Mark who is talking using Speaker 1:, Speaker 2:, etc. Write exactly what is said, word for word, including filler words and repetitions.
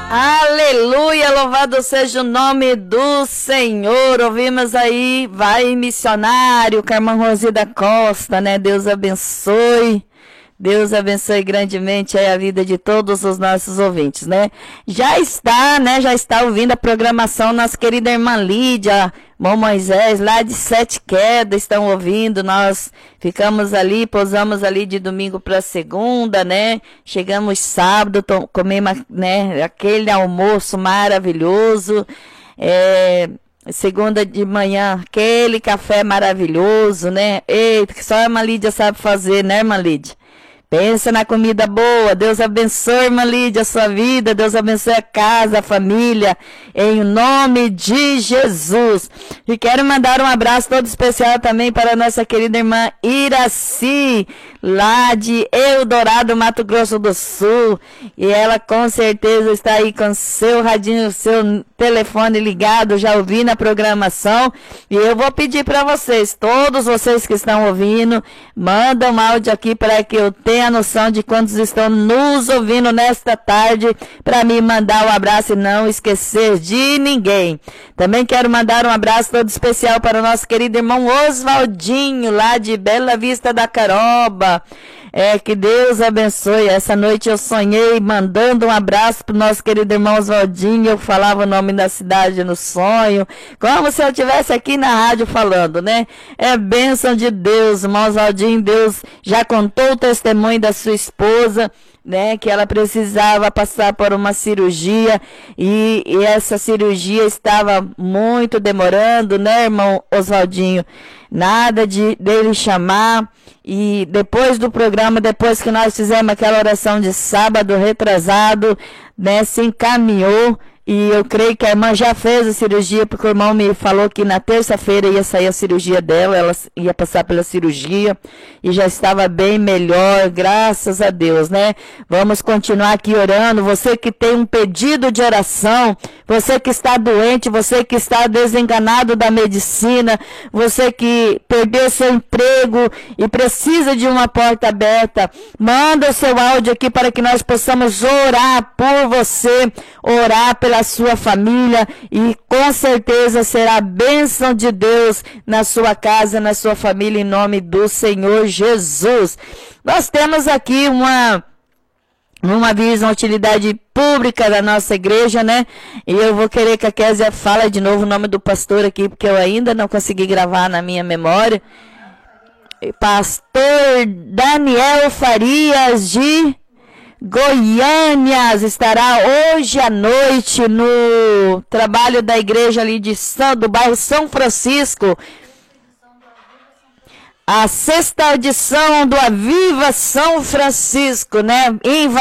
Speaker 1: Aleluia, louvado seja o nome do Senhor. Ouvimos aí, vai missionário, com a irmã Rosi da Costa, né? Deus abençoe. Deus abençoe grandemente aí a vida de todos os nossos ouvintes, né? Já está, né? Já está ouvindo a programação nossa querida irmã Lídia, irmão Moisés, lá de Sete Quedas, estão ouvindo. Nós ficamos ali, pousamos ali de domingo para segunda, né? Chegamos sábado, comemos, né, aquele almoço maravilhoso. É... Segunda de manhã, aquele café maravilhoso, né? Eita, que só a irmã Lídia sabe fazer, né, irmã Lídia? Pensa na comida boa. Deus abençoe, irmã Lídia, a sua vida. Deus abençoe a casa, a família, em nome de Jesus. E quero mandar um abraço todo especial também para a nossa querida irmã Iraci, lá de Eldorado, Mato Grosso do Sul. E ela com certeza está aí com seu radinho, seu telefone ligado, já ouvindo a programação. E eu vou pedir para vocês, todos vocês que estão ouvindo, manda um áudio aqui para que eu tenha a noção de quantos estão nos ouvindo nesta tarde, para me mandar um abraço e não esquecer de ninguém. Também quero mandar um abraço todo especial para o nosso querido irmão Oswaldinho, lá de Bela Vista da Caroba. É, que Deus abençoe. Essa noite eu sonhei mandando um abraço para o nosso querido irmão Oswaldinho. Eu falava o nome da cidade no sonho, como se eu estivesse aqui na rádio falando, né? É bênção de Deus, irmão Oswaldinho. Deus já contou o testemunho da sua esposa, né, que ela precisava passar por uma cirurgia e, e essa cirurgia estava muito demorando, né, irmão Oswaldinho? Nada de dele chamar. E depois do programa, depois que nós fizemos aquela oração de sábado retrasado, né, se encaminhou. E eu creio que a irmã já fez a cirurgia, porque o irmão me falou que na terça-feira ia sair a cirurgia dela, ela ia passar pela cirurgia e já estava bem melhor, graças a Deus, né? Vamos continuar aqui orando. Você que tem um pedido de oração, você que está doente, você que está desenganado da medicina, você que perdeu seu emprego e precisa de uma porta aberta, manda o seu áudio aqui para que nós possamos orar por você, orar pela sua família, e com certeza será a bênção de Deus na sua casa, na sua família, em nome do Senhor Jesus. Nós temos aqui uma uma visão, utilidade pública da nossa igreja, né? E eu vou querer que a Kézia fale de novo o nome do pastor aqui, porque eu ainda não consegui gravar na minha memória. Pastor Daniel Farias de Goiânia estará hoje à noite no trabalho da igreja ali de São, do bairro São Francisco, a sexta edição do Aviva São Francisco, né? Em